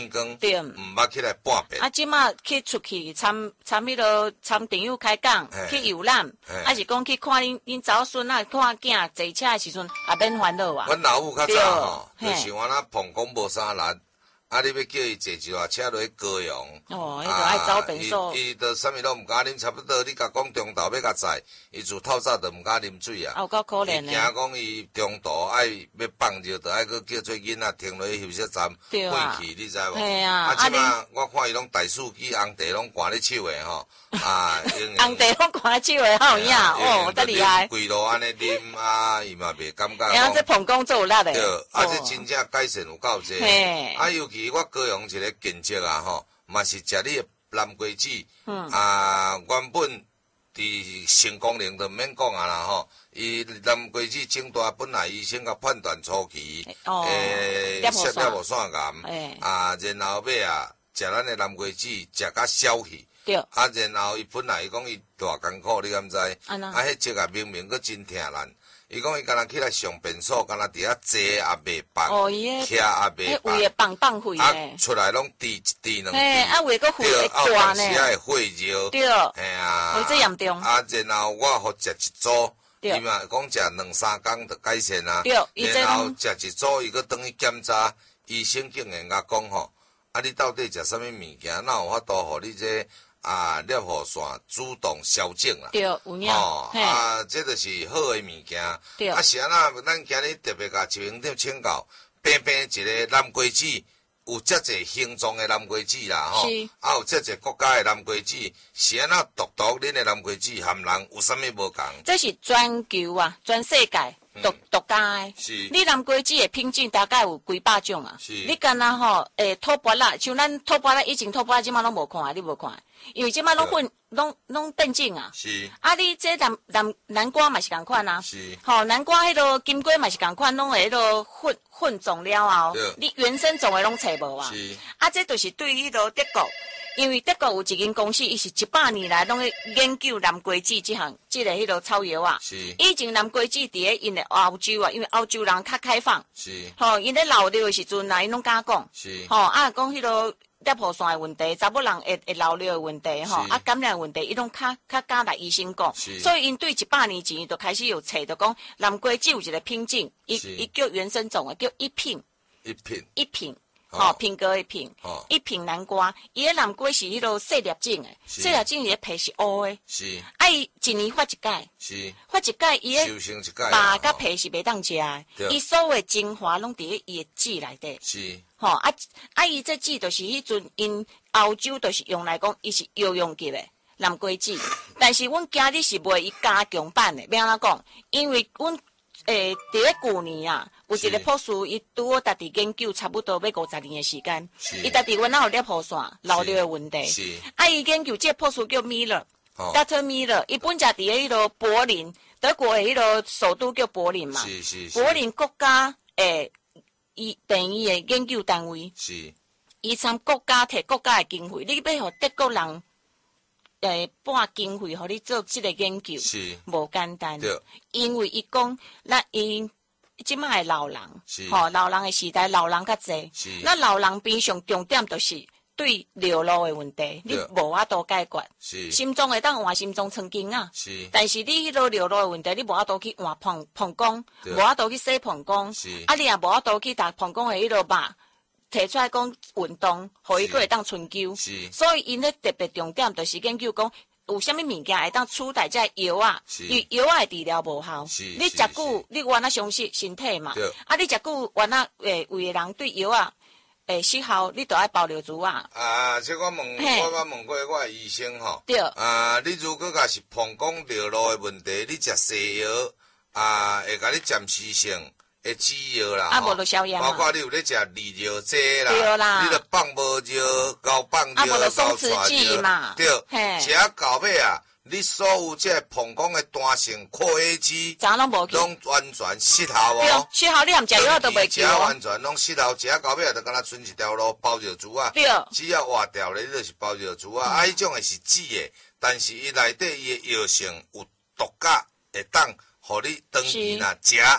光， 对， 唔捌起来半遍。 啊，即马去出去参迄落参朋友开讲，去游览，还是讲去看恁祖孙啊，看囝坐车的时阵也免烦恼啊。 阮老母较早吼，就是像我那膀胱无啥力，啊，你要叫伊坐一台车落去高雄， 哦，迄个爱走便所， 伊都啥物拢毋敢啉，差不多你甲讲中昼要甲载，伊自透早就毋敢啉水啊。 有够可怜的。 伊惊讲伊中途爱要放尿，就爱去叫做囡仔停落去休息站换气，你知无？ 系啊。 啊，即摆我看伊拢大司机红茶拢挂咧手诶吼，啊， 红茶拢挂咧手诶，好有影哦，得厉害。 规路安尼啉啊，伊嘛袂感觉。 然后这膀胱做有力诶。 对，啊，这真正改善有够济。啊，尤其我高雄一个建设啊，吼，嘛是食你的南瓜子。啊，原本伫成功岭就毋免讲啊啦，吼，伊南瓜子整大本来医生甲判断初期，摄了无腺癌，啊，然后尾啊，食咱的南瓜子食甲消去。 对。 啊，然后伊本来伊讲伊大艰苦，你敢知？啊，迄只啊明明佫真疼咱。伊讲伊敢若起来上便所，敢若伫遐坐也袂放，徛也袂放， 胃会放肺啊，出来拢滴一滴两滴， 啊，胃佫肺会大呢， 对，会热， 对， 嘿啊， 胃这严重。 啊，然后我互食一组，伊嘛讲食两三工就改善啊， 对， 然后食一组，伊佫等去检查，医生竟然甲讲吼，啊，你到底食啥物物件，哪有法度互你这？啊，尿壶腺主动消肿啦， 对，有影， 啊，这就是好诶物件。 对， 啊，是安那，咱今日特别甲徐营长请教，平平一个南瓜子，有遮侪形状诶南瓜子啦，吼，啊，有遮侪国家诶南瓜子，是安那独恁诶南瓜子含人有啥物无共？ 这是全球啊，全世界独家诶。 是。 你南瓜子诶品种大概有几百种啊？ 是。 你干那吼，土拨啦，像咱土拨啦，以前土拨啦即马拢无看，你无看。因为即摆拢变种啊， 是。 啊，你这南瓜嘛是共款啊， 是。 吼，南瓜迄落金瓜嘛是共款，拢会迄落混种了后，你原生种诶拢找无啊。 是。 啊，这就是对迄落德国，因为德国有一间公司，伊是100年来拢咧研究南瓜子即个迄落草药啊。 是。 以前南瓜子伫咧因诶欧洲啊，因为欧洲人较开放。 是。 吼，因咧老了诶时阵啊，因拢敢讲。 是。 吼，啊，讲迄落。尿壶腺的问题，查某人会老了的问题，吼，啊感染的问题，伊拢较敢来医生讲，所以因对100年前就开始有找着讲南瓜子有一个品种，伊叫原生种的，叫一品，吼，品格的品，一品南瓜，伊个南瓜是迄落细粒种的，细粒种伊个皮是乌的，是，啊伊一年发一届，是，发一届伊个肉甲皮是袂当食的，伊所有的精华拢伫咧伊的籽内底，是。吼伊这籽就是迄阵因欧洲就是用来讲，伊是药用级的南瓜籽，但是阮今日是卖伊加强版的，要安怎讲？因为阮伫咧旧年啊，有一个博士，伊拄好家己研究差不多要50年的时间，伊家己原来有尿壶腺老了的问题，啊伊研究这个博士叫 Miller，Dr. Miller， 伊本家伫咧迄落柏林，德国的迄落首都叫柏林嘛，柏林国家伊病院的研究单位，是，伊参国家摕国家的经费，你要互德国人，拨经费，互你做这个研究，是，无简单，因为伊讲，因即摆的老人，吼，老人的时代，老人较济，那老人边上重点就是对流露的问题，你无法度解决，心脏会当换心脏曾经啊，但是你迄落流露的问题，你无法度去换膀胱，无法度去洗膀胱，啊，你也无法度去打膀胱的迄落肉，摕出来讲运动，互伊佫会当春秋，所以因咧特别重点就是研究讲有啥物物件会当取代这药啊，因为药啊的治疗无效，你食久你原来伤失身体嘛，啊，你食久原来胃的人对药啊。适效你都爱保留住啊！ 这我问过我的医生吼。 对。 你如果假是膀胱流露的问题，你食西药会甲你暂时性的止药啦。 无就消炎。 包括你有咧食利尿剂啦。 对啦。 你著放无尿，高放尿， 无就松弛剂嘛。 对。食到尾啊！你所有这膀胱的单性扩A肌，拢完全失效哦。 失效你含食药都袂记哦。 完全拢失效，食到尾就敢若剩一条路包尿珠啊。对。只要活掉咧，你就是包尿珠啊。啊，迄种的是止的，但是伊内底伊的药性有毒价，会当互你长期若食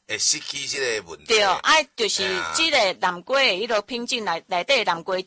会失去这个问题。 对，就是这个南瓜的迄个品种内底南瓜